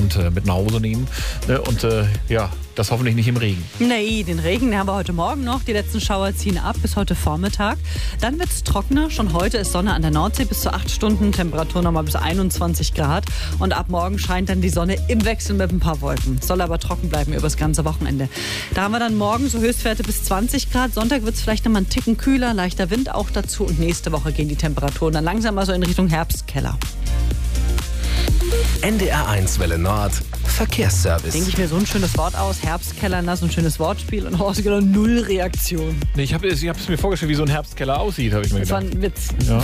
und mit nach Hause nehmen. Ne? Und das hoffentlich nicht im Regen. Nee, den Regen den haben wir heute Morgen noch. Die letzten Schauer ziehen ab bis heute Vormittag. Dann wird es trockener. Schon heute ist Sonne an der Nordsee bis zu 8 Stunden. Temperatur nochmal bis 21 Grad. Und ab morgen scheint dann die Sonne im Wechsel mit ein paar Wolken. Soll aber trocken bleiben über das ganze Wochenende. Da haben wir dann morgen so Höchstwerte bis 20 Grad. Sonntag wird es vielleicht nochmal einen Ticken kühler. Leichter Wind auch dazu. Und nächste Woche gehen die Temperaturen dann langsam mal so in Richtung Herbstkeller. NDR1 Welle Nord Verkehrsservice. Denke ich mir so ein schönes Wort aus. Herbstkeller, so ein schönes Wortspiel. Und rausgenommen, null Reaktion. Nee, ich hab es mir vorgestellt, wie so ein Herbstkeller aussieht, habe ich mir Das war gedacht. ein Witz. Ja.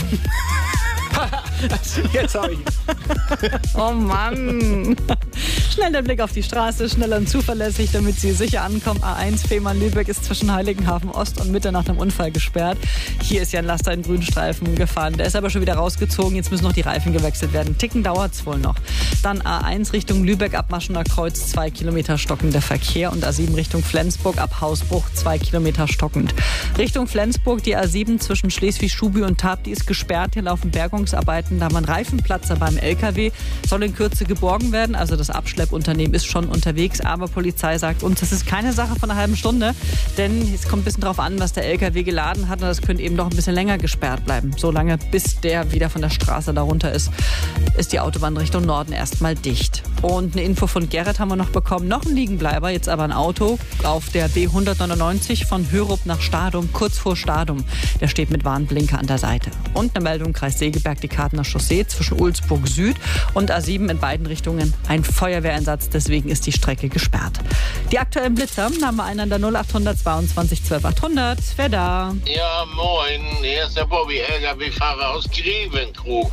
Jetzt habe ich ihn. Oh Mann. Schnell der Blick auf die Straße, schnell und zuverlässig, damit Sie sicher ankommen. A1 Fehmarn-Lübeck ist zwischen Heiligenhafen Ost und Mitte nach einem Unfall gesperrt. Hier ist ja ein Laster in Grünstreifen gefahren. Der ist aber schon wieder rausgezogen. Jetzt müssen noch die Reifen gewechselt werden. Ticken dauert es wohl noch. Dann A1 Richtung Lübeck ab Maschener Kreuz 2 Kilometer stockender Verkehr und A7 Richtung Flensburg ab Hausbruch 2 Kilometer stockend. Richtung Flensburg die A7 zwischen Schleswig-Schuby und Tab, die ist gesperrt. Hier laufen Bergungsarbeiten. Da haben wir einen Reifenplatzer beim LKW. Soll in Kürze geborgen werden. Also das Abschleppunternehmen ist schon unterwegs. Aber Polizei sagt uns, das ist keine Sache von einer halben Stunde. Denn es kommt ein bisschen drauf an, was der LKW geladen hat. Und das könnte eben noch ein bisschen länger gesperrt bleiben. So lange, bis der wieder von der Straße darunter ist die Autobahn Richtung Norden erstmal dicht. Und eine Info von Gerrit haben wir noch bekommen. Noch ein Liegenbleiber, jetzt aber ein Auto auf der B199 von Hörup nach Stadum, kurz vor Stadum. Der steht mit Warnblinker an der Seite. Und eine Meldung Kreis Segeberg, die Kartener Chaussee zwischen Ulsburg Süd und A7 in beiden Richtungen. Ein Feuerwehreinsatz, deswegen ist die Strecke gesperrt. Die aktuellen Blitzer haben wir einen an der 0800 22 12 800. Wer da? Ja, moin. Hier ist der Bobby, LKW-Fahrer aus Grevenkrug.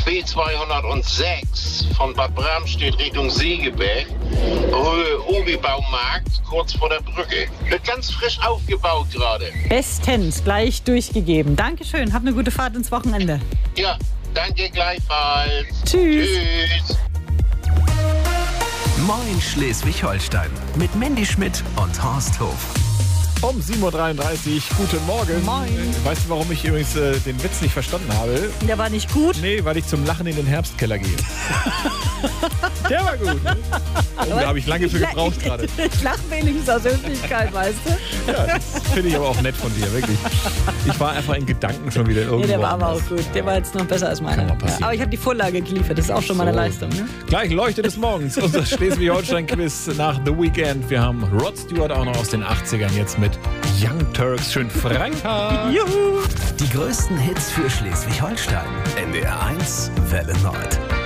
B206 von Bad Bramstedt Richtung Segeberg. Obi-Baumarkt, kurz vor der Brücke. Wird ganz frisch aufgebaut gerade. Bestens, gleich durchgegeben. Dankeschön, hab eine gute Fahrt ins Wochenende. Ja, danke gleichfalls. Tschüss. Tschüss. Moin Schleswig-Holstein mit Mandy Schmidt und Horst Hof. Um 7.33 Uhr, guten Morgen. Moin. Weißt du, warum ich übrigens den Witz nicht verstanden habe? Der war nicht gut. Nee, weil ich zum Lachen in den Herbstkeller gehe. Der war gut. Ne? Oh, da habe ich lange für gebraucht gerade. Ich lache wenigstens aus Höflichkeit, weißt du? Ja, das finde ich aber auch nett von dir, wirklich. Ich war einfach in Gedanken schon wieder irgendwo. Nee, der war aber anders. auch gut. Der war jetzt noch besser als meiner. Kann mal passieren. Ja, aber ich habe die Vorlage geliefert. Das ist auch schon mal eine Leistung. Ne? Gleich Leuchte des Morgens. Unser Schleswig-Holstein-Quiz nach The Weekend. Wir haben Rod Stewart auch noch aus den 80ern jetzt mit Young Turks. Schönen Freitag. Juhu! Die größten Hits für Schleswig-Holstein. NDR1 Welle Nord.